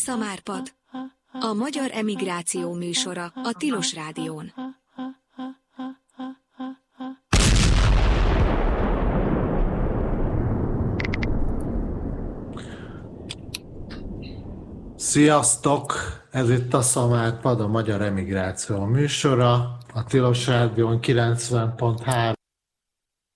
Szamárpad. A magyar emigráció műsora a Tilos Rádión. Sziasztok! Ez itt a Szamárpad, a magyar emigráció műsora, a Tilos Rádión 90.3